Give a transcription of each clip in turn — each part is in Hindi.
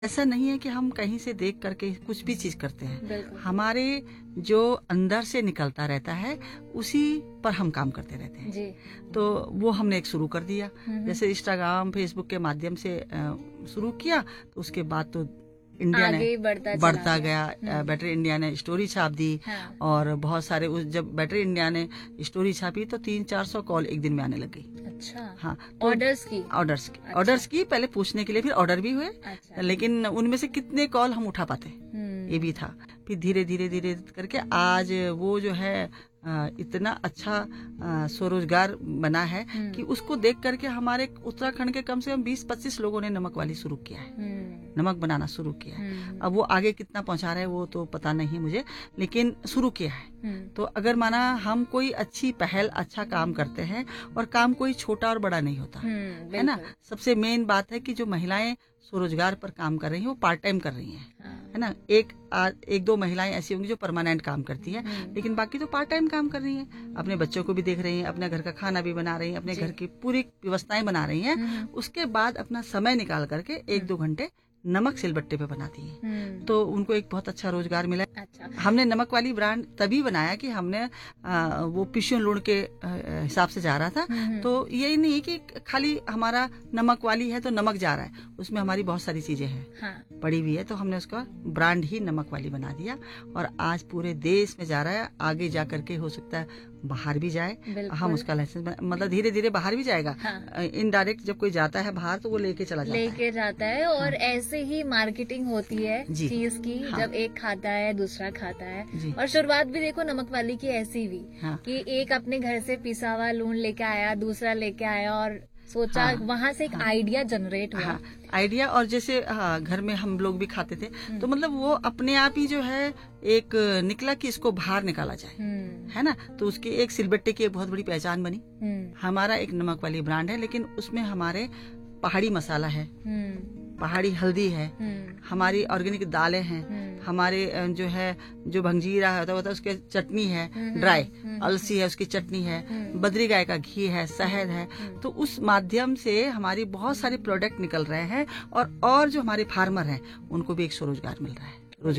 ऐसा नहीं है कि हम कहीं से देख करके कुछ भी चीज करते हैं। बिल्कुल। हमारे जो अंदर से निकलता रहता है उसी पर हम काम करते रहते हैं। जी। तो वो हमने एक शुरू कर दिया, जैसे इंस्टाग्राम फेसबुक के माध्यम से शुरू किया, तो उसके बाद तो इंडिया आगे ने बढ़ता गया। बेटर इंडिया ने स्टोरी छाप दी। हाँ। और बहुत सारे जब बेटर इंडिया ने स्टोरी छापी तो 300-400 कॉल एक दिन में आने लग गई। अच्छा। हाँ, ऑर्डर्स की। ऑर्डर्स की पहले पूछने के लिए, फिर ऑर्डर भी हुए। अच्छा। लेकिन उनमें से कितने कॉल हम उठा पाते, ये भी था। फिर धीरे धीरे करके आज वो जो है इतना अच्छा स्वरोजगार बना है कि उसको देख करके हमारे उत्तराखंड के कम से कम 20-25 लोगों ने नमक वाली शुरू किया है, नमक बनाना शुरू किया है। अब वो आगे कितना पहुंचा रहे हैं वो तो पता नहीं मुझे, लेकिन शुरू किया है। तो अगर माना हम कोई अच्छी पहल, अच्छा काम करते हैं, और काम कोई छोटा और बड़ा नहीं होता है ना। सबसे मेन बात है कि जो महिलाएं स्वरोजगार पर काम कर रही हैं वो पार्ट टाइम कर रही हैं, है ना। एक दो महिलाएं ऐसी होंगी जो परमानेंट काम करती हैं, लेकिन बाकी तो पार्ट टाइम काम कर रही हैं। अपने बच्चों को भी देख रही हैं, अपने घर का खाना भी बना रही हैं, अपने घर की पूरी व्यवस्थाएं बना रही हैं। उसके बाद अपना समय निकाल करके 1-2 घंटे नमक सिलबट्टे पे बनाती है। तो उनको एक बहुत अच्छा रोजगार मिला। अच्छा। हमने नमक वाली ब्रांड तभी बनाया कि हमने वो पिशियन लूण के हिसाब से जा रहा था। तो यही नहीं कि खाली हमारा नमक वाली है तो नमक जा रहा है, उसमें हमारी बहुत सारी चीजें हैं। हाँ। पड़ी हुई है, तो हमने उसका ब्रांड ही नमक वाली बना दिया और आज पूरे देश में जा रहा है। आगे जा करके हो सकता है बाहर भी जाए। हम उसका लाइसेंस मतलब धीरे धीरे बाहर भी जाएगा। हाँ। इनडायरेक्ट जब कोई जाता है बाहर तो वो लेके जाता है और ऐसे ही मार्केटिंग होती है चीज की। हाँ। जब एक खाता है दूसरा खाता है। जी। और शुरुआत भी देखो नमक वाली की ऐसी हुई। हाँ। कि एक अपने घर से पिसा हुआ लूण लेके आया, दूसरा लेके आया और सोचा। हाँ। वहाँ से एक आइडिया जनरेट हुआ। हाँ, आइडिया। और जैसे घर में हम लोग भी खाते थे, तो मतलब वो अपने आप ही जो है एक निकला कि इसको बाहर निकाला जाए, है ना। तो उसकी एक सिलबट्टे की एक बहुत बड़ी पहचान बनी। हमारा एक नमक वाली ब्रांड है, लेकिन उसमें हमारे पहाड़ी मसाला है, पहाड़ी हल्दी है, हमारी ऑर्गेनिक दालें हैं, हमारे जो भंजीरा होता है उसके चटनी है, ड्राई अलसी है उसकी चटनी है, बद्री गाय का घी है, शहद है। तो उस माध्यम से हमारी बहुत सारे प्रोडक्ट निकल रहे हैं और जो हमारे फार्मर हैं उनको भी एक रोजगार मिल रहा है।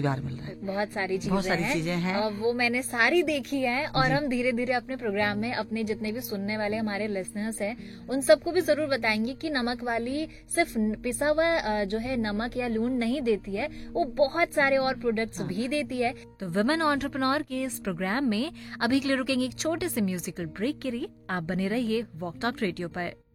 बहुत सारी चीजें हैं। और वो मैंने सारी देखी है। और हम धीरे धीरे अपने प्रोग्राम में अपने जितने भी सुनने वाले हमारे लिसनर्स हैं उन सबको भी जरूर बताएंगे कि नमक वाली सिर्फ पिसा हुआ जो है नमक या लूण नहीं देती है, वो बहुत सारे और प्रोडक्ट्स भी देती है। तो वुमेन एंटरप्रेन्योर के इस प्रोग्राम में अभी के लिए रुकेंगे एक छोटे से म्यूजिकल ब्रेक के लिए। आप बने रहिए वॉक टॉक रेडियो पर।